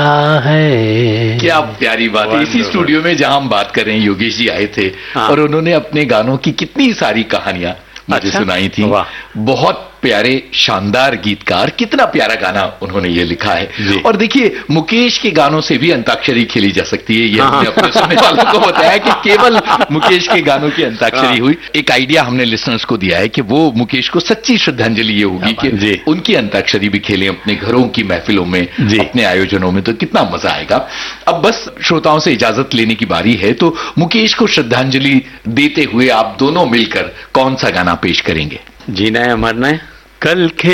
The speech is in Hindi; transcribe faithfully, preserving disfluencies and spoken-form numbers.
है। क्या प्यारी बात है। इसी स्टूडियो में जहां हम बात कर रहे हैं योगेश जी आए थे। हाँ। और उन्होंने अपने गानों की कितनी सारी कहानियां मुझे अच्छा? सुनाई थी। बहुत प्यारे शानदार गीतकार, कितना प्यारा गाना उन्होंने ये लिखा है। और देखिए मुकेश के गानों से भी अंताक्षरी खेली जा सकती है, ये हमने अपने सुनने वालों को बताया कि केवल मुकेश के गानों की अंताक्षरी हुई। एक आइडिया हमने लिसनर्स को दिया है कि वो मुकेश को सच्ची श्रद्धांजलि ये होगी कि उनकी अंताक्षरी भी खेलें अपने घरों की महफिलों में, अपने आयोजनों में, तो कितना मजा आएगा। अब बस श्रोताओं से इजाजत लेने की बारी है, तो मुकेश को श्रद्धांजलि देते हुए आप दोनों मिलकर कौन सा गाना पेश करेंगे? जीना है मरना है। कल खे